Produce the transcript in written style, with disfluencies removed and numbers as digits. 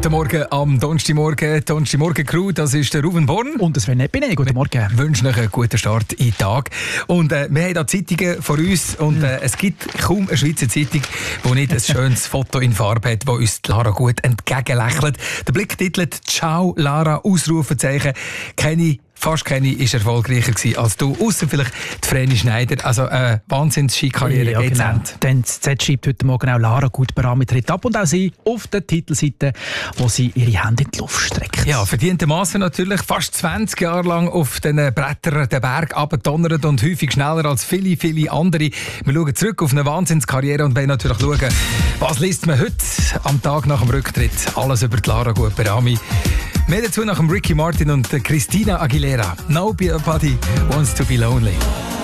Guten Morgen am Donnerstagmorgen. Donnerstagmorgen Crew, das ist der Ruben Born. Und das Sven Epine. Guten Morgen. Wir wünschen euch einen guten Start in den Tag. Und wir haben da Zeitungen vor uns und es gibt kaum eine Schweizer Zeitung, die nicht ein schönes Foto in Farbe hat, das uns Lara gut entgegenlächelt. Der Blick titelt «Ciao Lara!» Ausrufezeichen. Fast keine war erfolgreicher gewesen als du, ausser vielleicht die Vreni Schneider. Also eine Wahnsinns-Ski-Karriere ja, geht's genau. Denn das Z schreibt heute Morgen auch Lara Gutberami tritt ab und auch sie auf der Titelseite, wo sie ihre Hände in die Luft streckt. Ja, verdientermaßen natürlich fast 20 Jahre lang auf den Brettern den Berg abgedonnert und häufig schneller als viele, viele andere. Wir schauen zurück auf eine Wahnsinnskarriere und wollen natürlich schauen, was liest man heute am Tag nach dem Rücktritt. Alles über die Lara Gutberami. Mehr dazu nach dem Ricky Martin und Christina Aguilera. Nobody wants to be lonely.